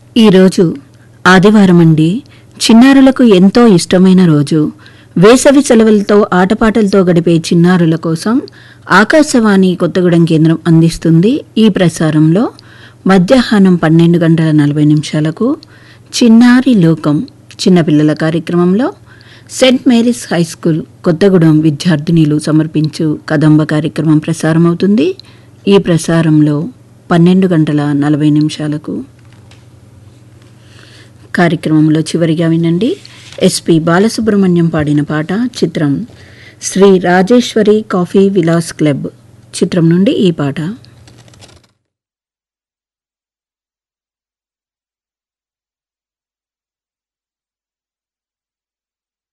ఈరోజు ఆదివారం అండి. చిన్నారులకు ఎంతో ఇష్టమైన రోజు. వేసవి సెలవులతో ఆటపాటలతో గడిపే చిన్నారుల కోసం ఆకాశవాణి కొత్తగూడెం కేంద్రం అందిస్తుంది ఈ ప్రసారంలో మధ్యాహ్నం 12:40 చిన్నారి లోకం చిన్నపిల్లల కార్యక్రమంలో Saint Mary's high school Kothagudem విద్యార్థినిలు సమర్పించు కదంబ కార్యక్రమం ప్రసారమవుతుంది. ఈ ప్రసారంలో 12:40 కార్యక్రమంలో చివరిగా వినండి ఎస్పి బాలసుబ్రహ్మణ్యం పాడిన పాట. చిత్రం శ్రీ రాజేశ్వరి కాఫీ విలాస్ క్లబ్ చిత్రం నుండి ఈ పాట.